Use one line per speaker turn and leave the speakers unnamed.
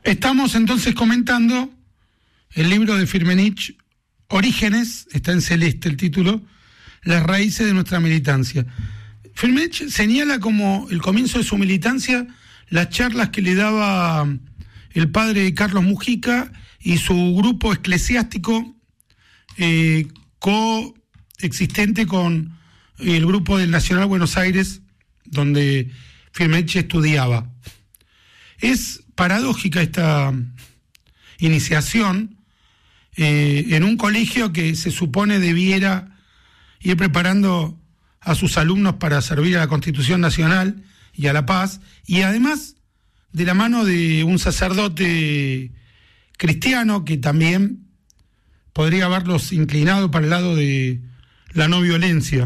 Estamos entonces comentando el libro de Firmenich, Orígenes, está en celeste el título, Las raíces de nuestra militancia. Firmenich señala como el comienzo de su militancia las charlas que le daba el padre Carlos Mujica y su grupo eclesiástico coexistente con el grupo del Nacional Buenos Aires, donde Firmenich estudiaba. Es paradójica esta iniciación en un colegio que se supone debiera ir preparando a sus alumnos para servir a la Constitución Nacional y a la paz, y además de la mano de un sacerdote cristiano que también podría haberlos inclinado para el lado de la no violencia.